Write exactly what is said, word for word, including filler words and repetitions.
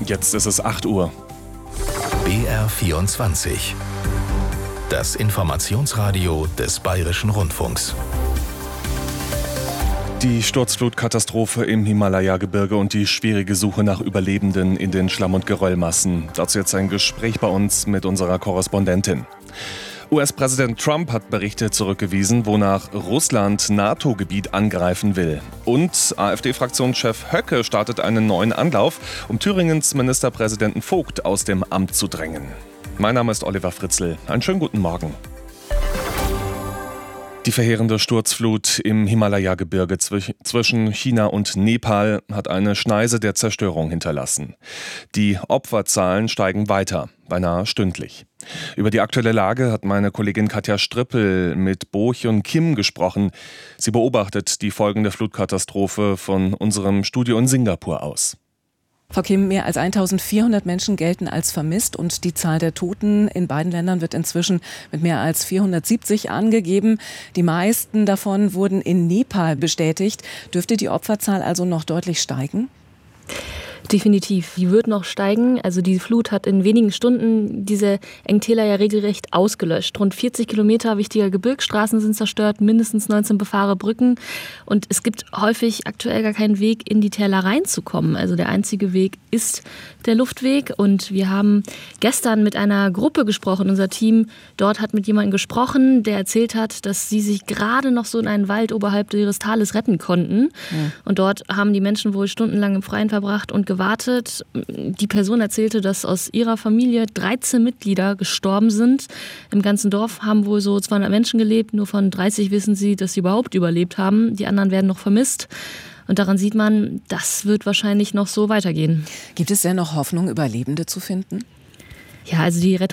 Jetzt ist es acht Uhr. B R vierundzwanzig. Das Informationsradio des Bayerischen Rundfunks. Die Sturzflutkatastrophe im Himalaya-Gebirge und die schwierige Suche nach Überlebenden in den Schlamm- und Geröllmassen. Dazu jetzt ein Gespräch bei uns mit unserer Korrespondentin. U S-Präsident Trump hat Berichte zurückgewiesen, wonach Russland NATO-Gebiet angreifen will. Und AfD-Fraktionschef Höcke startet einen neuen Anlauf, um Thüringens Ministerpräsidenten Vogt aus dem Amt zu drängen. Mein Name ist Oliver Fritzl. Einen schönen guten Morgen. Die verheerende Sturzflut im Himalaya-Gebirge zwischen China und Nepal hat eine Schneise der Zerstörung hinterlassen. Die Opferzahlen steigen weiter, beinahe stündlich. Über die aktuelle Lage hat meine Kollegin Katja Strippel mit Bo Hyun Kim gesprochen. Sie beobachtet die Folgen der Flutkatastrophe von unserem Studio in Singapur aus. Frau Kim, mehr als eintausendvierhundert Menschen gelten als vermisst und die Zahl der Toten in beiden Ländern wird inzwischen mit mehr als vierhundertsiebzig angegeben. Die meisten davon wurden in Nepal bestätigt. Dürfte die Opferzahl also noch deutlich steigen? Definitiv. Die wird noch steigen. Also die Flut hat in wenigen Stunden diese Engtäler ja regelrecht ausgelöscht. Rund vierzig Kilometer wichtiger Gebirgsstraßen sind zerstört, mindestens neunzehn befahrene Brücken. Und es gibt häufig aktuell gar keinen Weg, in die Täler reinzukommen. Also der einzige Weg ist der Luftweg. Und wir haben gestern mit einer Gruppe gesprochen. Unser Team dort hat mit jemandem gesprochen, der erzählt hat, dass sie sich gerade noch so in einen Wald oberhalb ihres Tales retten konnten. Ja. Und dort haben die Menschen wohl stundenlang im Freien verbracht und gewartet. Die Person erzählte, dass aus ihrer Familie dreizehn Mitglieder gestorben sind. Im ganzen Dorf haben wohl so zweihundert Menschen gelebt. Nur von dreißig wissen sie, dass sie überhaupt überlebt haben. Die anderen werden noch vermisst. Und daran sieht man, das wird wahrscheinlich noch so weitergehen. Gibt es denn noch Hoffnung, Überlebende zu finden? Ja, also die Rettung